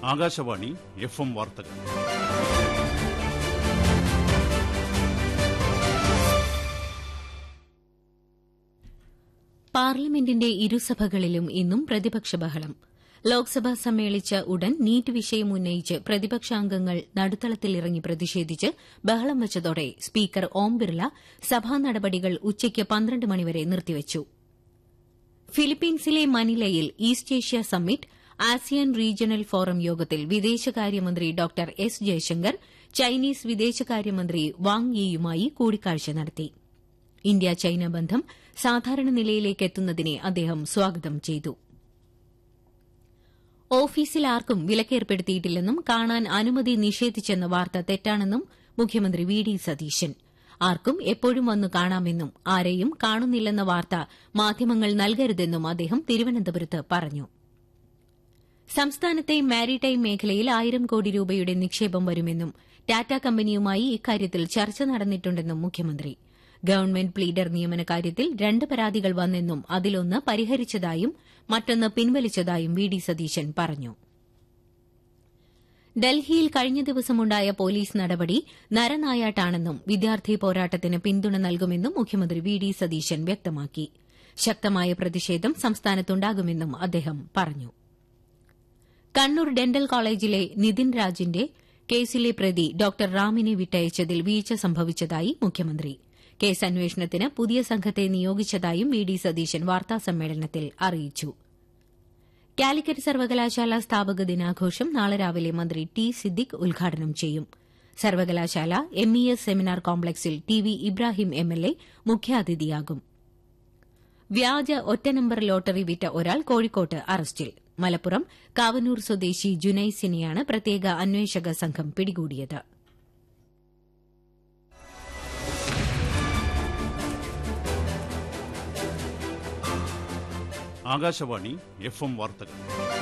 Akashvani FM വാർത്തകൾ. പാർലമെന്റിന്റെ ഇരുസഭകളിലും ഇന്നും പ്രതിപക്ഷ ബഹളം. ലോക്സഭ സമ്മേളിച്ച ഉടൻ നീറ്റ് വിഷയം ഉന്നയിച്ച് പ്രതിപക്ഷാംഗങ്ങൾ നടുത്തളത്തിലിറങ്ങി പ്രതിഷേധിച്ച് ബഹളം വച്ചതോടെ സ്പീക്കർ ഓം ബിർല സഭാ നടപടികൾ ഉച്ചയ്ക്ക് 12 മണിവരെ നിർത്തിവച്ചു. ഫിലിപ്പീൻസിലെ മനിലയിൽ east Asia summit ASEAN regional forum യോഗത്തിൽ വിദേശകാര്യമന്ത്രി ഡോക്ടർ എസ് ജയശങ്കർ ചൈനീസ് വിദേശകാര്യമന്ത്രി വാങ് യിയുമായി കൂടിക്കാഴ്ച നടത്തി. ഇന്ത്യ ചൈന ബന്ധം സാധാരണ നിലയിലേക്ക് എത്തുന്നതിനെ അദ്ദേഹം സ്വാഗതം ചെയ്തു. ഓഫീസിൽ ആർക്കും വിലക്കേർപ്പെടുത്തിയിട്ടില്ലെന്നും കാണാൻ അനുമതി നിഷേധിച്ചെന്ന വാർത്ത തെറ്റാണെന്നും മുഖ്യമന്ത്രി വി ഡി സതീശൻ. ആർക്കും എപ്പോഴും വന്നു കാണാമെന്നും ആരെയും കാണുന്നില്ലെന്ന വാർത്ത മാധ്യമങ്ങൾ നൽകരുതെന്നും അദ്ദേഹം തിരുവനന്തപുരത്ത് പറഞ്ഞു. സംസ്ഥാനത്തെ മാരിടൈം മേഖലയിൽ 1000 കോടി രൂപയുടെ നിക്ഷേപം വരുമെന്നും ടാറ്റ കമ്പനിയുമായി ഇക്കാര്യത്തിൽ ചർച്ച നടന്നിട്ടുണ്ടെന്നും മുഖ്യമന്ത്രി. ഗവൺമെന്റ് പ്ലീഡർ നിയമന കാര്യത്തിൽ 2 പരാതികൾ വന്നെന്നും അതിലൊന്ന് പരിഹരിച്ചതായും മറ്റൊന്ന് പിൻവലിച്ചതായും വി ഡി സതീശൻ പറഞ്ഞു. ഡൽഹിയിൽ കഴിഞ്ഞ ദിവസമുണ്ടായ പോലീസ് നടപടി നരനായാട്ടാണെന്നും വിദ്യാർത്ഥി പോരാട്ടത്തിന് പിന്തുണ നൽകുമെന്നും മുഖ്യമന്ത്രി വി ഡി സതീശൻ വ്യക്തമാക്കി. ശക്തമായ പ്രതിഷേധം സംസ്ഥാനത്തുണ്ടാകുമെന്നും അദ്ദേഹം പറഞ്ഞു. കണ്ണൂർ ഡെന്റൽ കോളേജിലെ നിതിൻ രാജിന്റെ കേസിലെ പ്രതി ഡോക്ടർ റാമിനെ വിട്ടയച്ചതിൽ വീഴ്ച സംഭവിച്ചതായി മുഖ്യമന്ത്രി. കേസ് അന്വേഷണത്തിന് പുതിയ സംഘത്തെ നിയോഗിച്ചതായും വി ഡി സതീശൻ വാർത്താസമ്മേളനത്തിൽ അറിയിച്ചു. കാലിക്കറ്റ് സർവകലാശാല സ്ഥാപക ദിനാഘോഷം നാളെ രാവിലെ മന്ത്രി ടി സിദ്ദിഖ് ഉദ്ഘാടനം ചെയ്യും. സർവകലാശാല MES സെമിനാർ കോംപ്ലക്സിൽ ടി വി ഇബ്രാഹിം MLA മുഖ്യാതിഥിയാകും. വ്യാജ ഒറ്റനമ്പർ ലോട്ടറി വിറ്റ ഒരാൾ കോഴിക്കോട്ട് അറസ്റ്റിൽ. മലപ്പുറം കാവനൂർ സ്വദേശി ജുനൈസിനെയാണ് പ്രത്യേക അന്വേഷക സംഘം പിടികൂടിയത്. ആകാശവാണി FM വാർത്തകൾ.